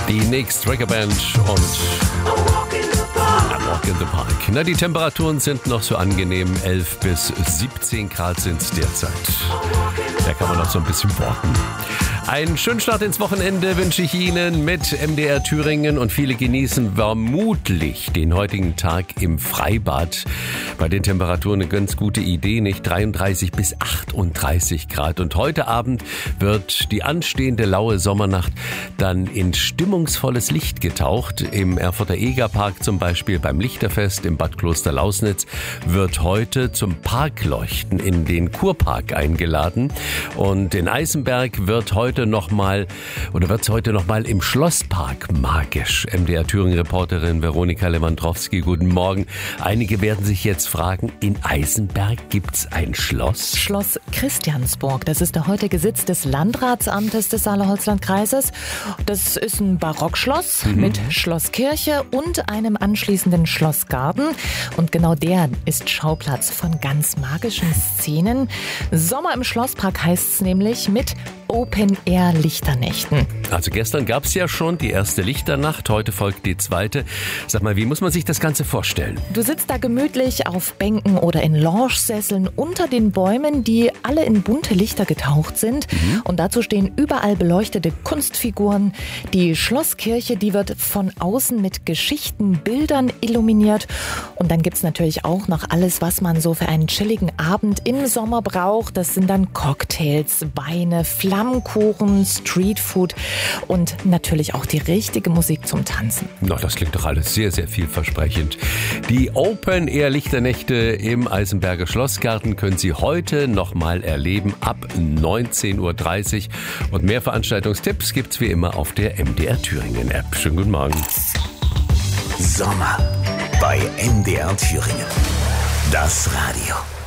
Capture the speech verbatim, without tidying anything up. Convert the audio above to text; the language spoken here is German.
Die Nix Tracker Band und A Walk in the Park. Na, die Temperaturen sind noch so angenehm. elf bis siebzehn Grad sind es derzeit. Da kann man noch so ein bisschen walken. Einen schönen Start ins Wochenende wünsche ich Ihnen mit M D R Thüringen und viele genießen vermutlich den heutigen Tag im Freibad. Bei den Temperaturen eine ganz gute Idee, nicht? dreiunddreißig bis achtunddreißig Grad. Und heute Abend wird die anstehende laue Sommernacht dann in stimmungsvolles Licht getaucht. Im Erfurter Egerpark zum Beispiel, beim Lichterfest im Bad Kloster-Lausnitz wird heute zum Parkleuchten in den Kurpark eingeladen. Und in Eisenberg wird heute nochmal oder wird es heute nochmal im Schlosspark magisch. M D R Thüringen-Reporterin Veronika Lewandowski, guten Morgen. Einige werden sich jetzt fragen, in Eisenberg gibt's ein Schloss? Schloss Christiansburg, das ist der heutige Sitz des Landratsamtes des Saale-Holzland-Kreises. Das ist ein Barockschloss mhm. mit Schlosskirche und einem anschließenden Schlossgarten. Und genau der ist Schauplatz von ganz magischen Szenen. Sommer im Schlosspark heißt es nämlich mit Open-Air-Lichternächten. Also gestern gab es ja schon die erste Lichternacht, heute folgt die zweite. Sag mal, wie muss man sich das Ganze vorstellen? Du sitzt da gemütlich auf Bänken oder in Lounge-Sesseln unter den Bäumen, die alle in bunte Lichter getaucht sind. Mhm. Und dazu stehen überall beleuchtete Kunstfiguren. Die Schlosskirche, die wird von außen mit Geschichten, Bildern illuminiert. Und dann gibt's natürlich auch noch alles, was man so für einen chilligen Abend im Sommer braucht. Das sind dann Cocktails, Weine, Flammkuchen, Streetfood und natürlich auch die richtige Musik zum Tanzen. Na, das klingt doch alles sehr, sehr vielversprechend. Die Open-Air-Lichternächte im Eisenberger Schlossgarten können Sie heute nochmal erleben ab neunzehn Uhr dreißig. Und mehr Veranstaltungstipps gibt's wie immer auf der M D R Thüringen App. Schönen guten Morgen. Sommer bei M D R Thüringen. Das Radio.